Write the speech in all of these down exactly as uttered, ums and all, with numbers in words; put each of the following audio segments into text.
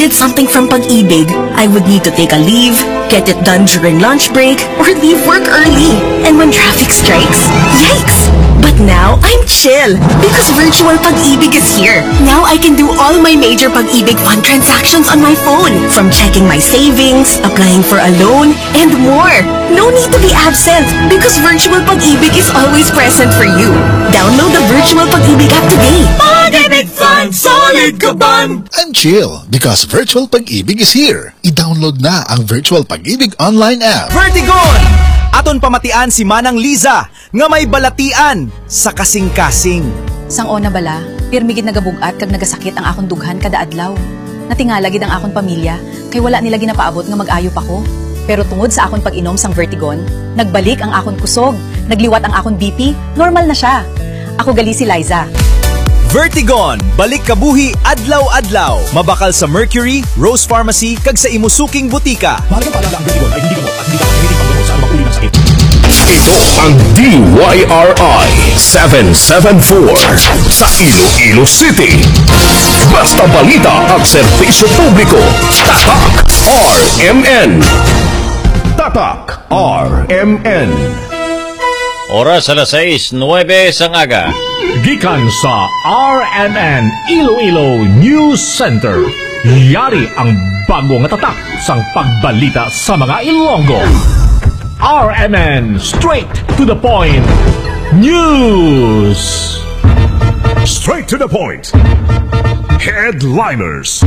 needed something from Pag-ibig, I would need to take a leave, get it done during lunch break, or leave work early. And when traffic strikes, yikes! But now, I'm chill because virtual Pag-ibig is here. Now I can do all my major Pag-ibig fund transactions on my phone, from checking my savings, applying for a loan, and more. No need to be absent because virtual Pag-ibig is always present for you. Download the virtual Pag-ibig app today. Pag-ibig Fund, solid ka ban! And chill because virtual Pag-ibig is here. I-download na ang virtual Pag-ibig online app. Vertigon! Aton pamatian si Manang Liza nga may balatian sa kasing-kasing. Sang ona bala, pirmigid nagabugat kag nagasakit ang akong dughan kada adlaw. Natingala gid ang akong pamilya kay wala nila ginapaabot nga mag-ayo pa ko. Pero tungod sa akong pag-inom sang Vertigon, nagbalik ang akong kusog, nagliwat ang akong B P, normal na siya. Ako gali si Liza. Vertigon, balik kabuhi adlaw-adlaw. Mabakal sa Mercury, Rose Pharmacy, kag sa imusuking butika. Mahalagang paalala ang Vertigon ay hindi gamot at hindi kakamiling panggamot sa anumang uri ng sakit. Ito ang D Y R I seven seven four sa Iloilo City. Basta balita at serbisyo publiko. Tatak R M N. Tatak R M N. Oras alas sais nuwebe sang aga. Gikan sa R M N Iloilo News Center. Yari ang bago nga tatak sang pagbalita sa mga Ilonggo. R M N Straight to the Point News. Straight to the point. Headliners.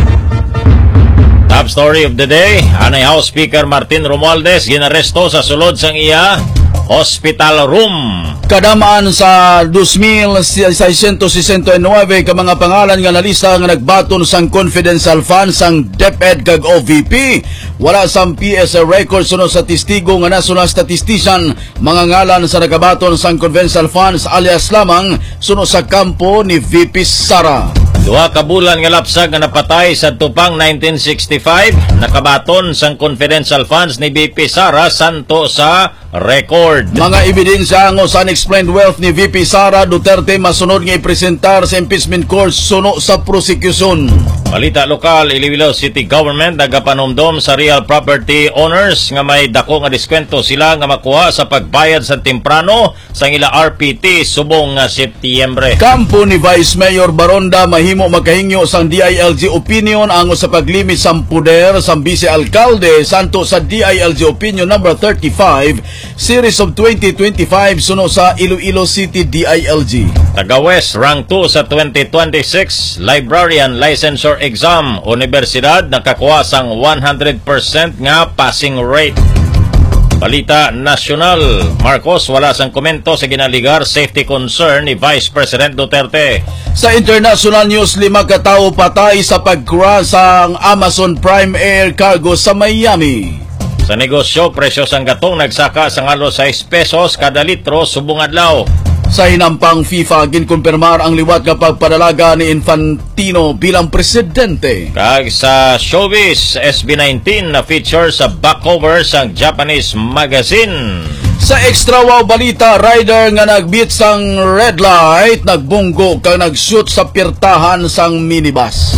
Top story of the day, anay House Speaker Martin Romualdez ginaresto sa sulod sang iya hospital room. Kadamaan sa two thousand six hundred sixty-nine ka mga pangalan nga nalista nga nagbaton sang confidential funds sang DepEd kag O V P. Wala sang P S A records suno sa testigo nga national statistician mga ngalan sa nagabaton sang confidential funds alias lamang suno sa kampo ni V P Sara. Duha ka bulan nga lapsag nga napatay sa tupang nineteen sixty-five, nakabaton sang confidential funds ni V P Sara santo sa record. Mga ebidensya ang sa unexplained wealth ni V P Sara Duterte masunod nga ipresentar sa impeachment court suno sa prosecution. Balita lokal, Iloilo City Government nagapanomdom sa real property owners nga may dako nga diskwento sila nga makuha sa pagbayad sa temprano sa ila R P T subong nga Setyembre. Kampo ni Vice Mayor Baronda mahimo makahingyo sang D I L G opinion ang sa paglimit sang puder sang Vice Alcalde santo sa D I L G opinion number thirty-five series of twenty twenty-five suno sa Iloilo City D I L G. Taga West rank two sa twenty twenty-six librarian licensure exam, universidad nakakuha sang one hundred percent nga passing rate. Balita nasyonal, Marcos wala sang komento sa ginaligar safety concern ni Vice President Duterte. Sa international news, lima ka tawo patay sa pag-crash ang Amazon Prime Air cargo sa Miami. Sa negosyo, presyo sang gatong nagsaka sang halos sais pesos kada litro subong adlaw. Sa hinampang FIFA, ginkumpirmar ang liwat nga pagpadalaga ni Infantino bilang presidente. Kag sa showbiz, S B nineteen na feature sa back cover sang Japanese magazine. Sa extra wow balita, rider nga nagbit sang red light, nagbunggo kag nagshoot sa pirtahan sang minibus.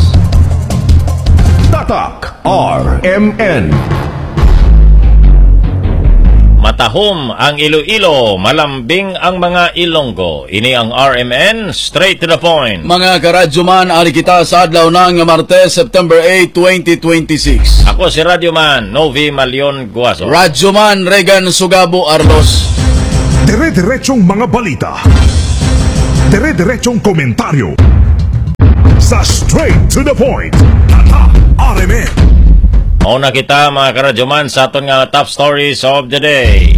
Tatak R M N. Matahom ang Iloilo, malambing ang mga Ilonggo. Ini ang R M N, straight to the point. Mga karadyo man, ali kita sa adlaw ng Martes, September eighth, twenty twenty-six. Ako si Radyo Man, Novi Malion Guaso. Radyo Man, Regan Sugabo Arlos. Dire-diretsong mga balita. Dire-diretsong komentaryo. Sa straight to the point. Tatak R M N. Mauna kita mga karadyoman sa aton nga top stories of the day.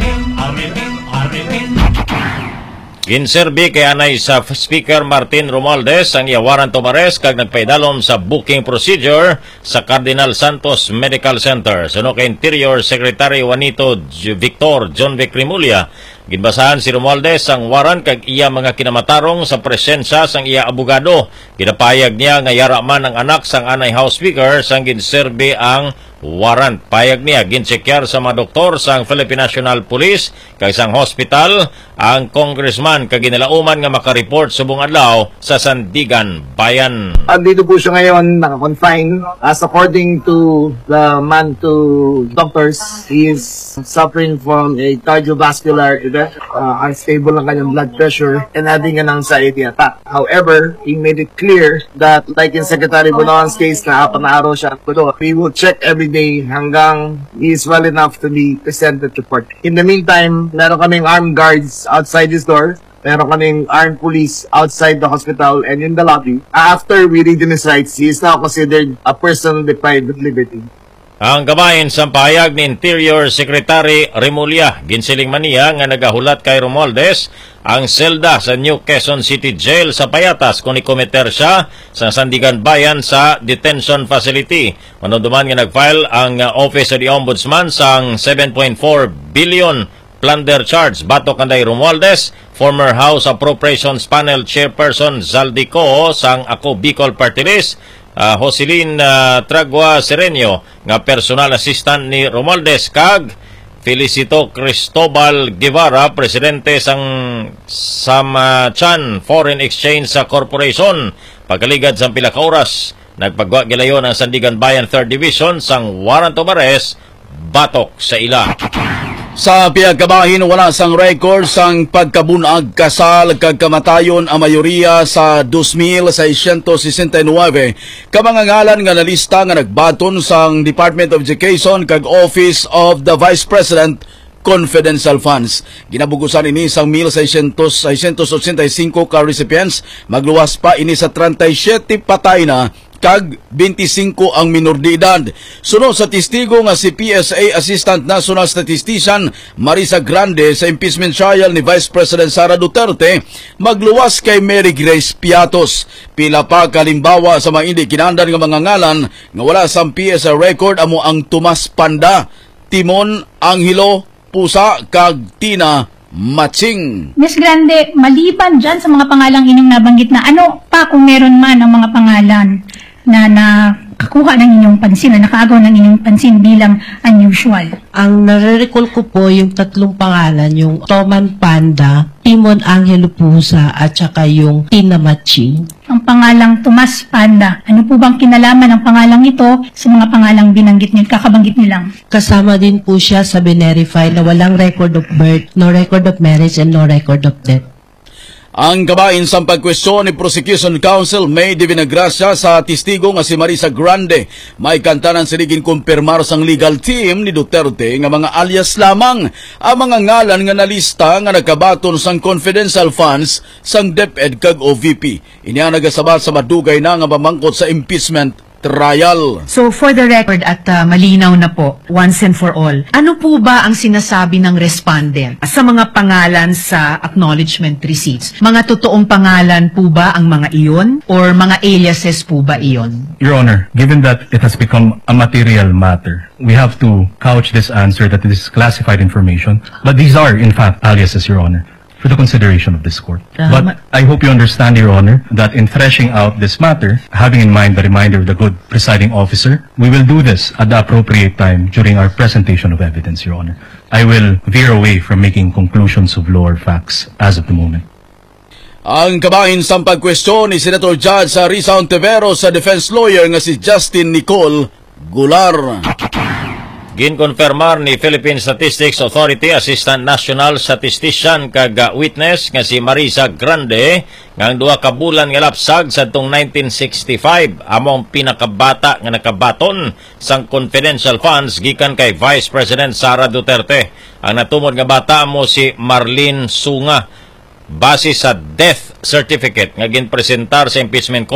Ginserbi kay anay sa Speaker Martin Romualdez ang iyawaran tumares kag nagpaidalom sa booking procedure sa Cardinal Santos Medical Center. Suno kay Interior Secretary Juanito Victor John Vic Rimulya, ginbasahan si Romualdez ang waran kag iya mga kinamatarong sa presensya sang iya abogado. Ginapayag niya nga yara man ang anak sang anay House Speaker sang ginserbi ang warrant. Payag niya ginsekyar sa mga doktor sang Philippine National Police kay sang hospital ang congressman kaginalauman nga makareport subong adlaw sa Sandigan Bayan. Andito po siya ngayon, naka-confine. As according to the man to doctors, he is suffering from a cardiovascular event, uh, unstable ang kanyang blood pressure, and having an anxiety attack. However, he made it clear that like in Secretary Bonoan's case na apat na araw siya tulo, we will check every day hanggang he is well enough to be presented to court. In the meantime, meron kaming armed guards outside his door. Meron kaming armed police outside the hospital and in the lobby. After we read in his rights, he is now considered a person deprived of liberty. Ang gabahin sa pahayag ni Interior Secretary Remulla, ginsiling man niya nga nagahulat kay Romualdez ang selda sa New Quezon City Jail sa Payatas kung ikometer siya sa Sandigan Bayan sa detention facility. Manunduman nga nag-file ang Office of the Ombudsman sang seven point four billion plunder charge batok kanday Romualdez, former House Appropriations Panel Chairperson Zaldico sang Ako Bicol Party List, Uh, Jocelyn uh, Tragua Sereño nga personal assistant ni Romualdez kag Felicito Cristobal Guevara, presidente sang Samachan Foreign Exchange sa Corporation. Pagkaligad sa pila ka oras, nagpagwa gilayon ang Sandigan Bayan third Division sang warrant of arrest batok sa ila. Sa piyagkabahin, wala sang record sang pagkabunag, kasal, kag kamatayon ang mayoriya sa two thousand six hundred sixty-nine kamangangalan nga nalista nga nagbaton sang Department of Education kag Office of the Vice President confidential funds. Ginabugusan ini sang one thousand six hundred eighty-five ka recipients, magluwas pa ini sa thirty-seven patay na kag twenty-five ang minor de edad. Sunod sa testigo nga si P S A Assistant National Statistician Marisa Grande sa impeachment trial ni Vice President Sara Duterte, magluwas kay Mary Grace Piatos. Pila pa kalimbawa sa mga hindi kinandan nga mga ngalan nga wala sa P S A record amo ang Tomas Panda, Timon Angelo Pusa kag Tina Matching. Miss Grande, maliban dyan sa mga pangalang inyong nabanggit na ano pa kung meron man ang mga pangalan na nakakuha ng inyong pansin, na nakaagaw ng inyong pansin bilang unusual? Ang nare-recall ko po yung tatlong pangalan, yung Toman Panda, Timon Angelo Pusa, at saka yung Tina Matching. Ang pangalang Tomas Panda, ano po bang kinalaman ng pangalang ito sa mga pangalang binanggit niyo, kakabanggit niyo lang? Kasama din po siya sa binerify na walang record of birth, no record of marriage, and no record of death. Ang kabahin sa pagkwestiyon ni Prosecution Counsel May de Vinagracia sa testigo nga si Marisa Grande, may kantanan siligin kumpirmar sang legal team ni Duterte nga mga alias lamang ang mga ngalan nga nalista nga nagkabaton sang confidential funds sang DepEd kag O V P. Inya nagasabat sa madugay na nga mamangkot sa impeachment trial. So for the record at uh, malinaw na po, once and for all, ano po ba ang sinasabi ng respondent sa mga pangalan sa acknowledgement receipts? Mga totoong pangalan po ba ang mga iyon or mga aliases po ba iyon? Your Honor, given that it has become a material matter, we have to couch this answer that this is classified information, but these are in fact aliases, Your Honor, for the consideration of this court. Uh, but I hope you understand, Your Honor, that in threshing out this matter, having in mind the reminder of the good presiding officer, we will do this at the appropriate time during our presentation of evidence, Your Honor. I will veer away from making conclusions of law or facts as of the moment. Ang kabahin sa pagkwestiyon ni Senator Judge Risa Ontiveros sa defense lawyer nga si Justin Nicole Gular. Ginkonfirmar ni Philippine Statistics Authority Assistant National Statistician kag witness nga si Marisa Grande nga ang duha ka bulan nga lapsag sa tong nineteen sixty-five among pinakabata nga nakabaton sang confidential funds gikan kay Vice President Sara Duterte. Ang natumod nga bata mo si Marlene Sunga base sa death certificate nga ginpresentar sa impeachment court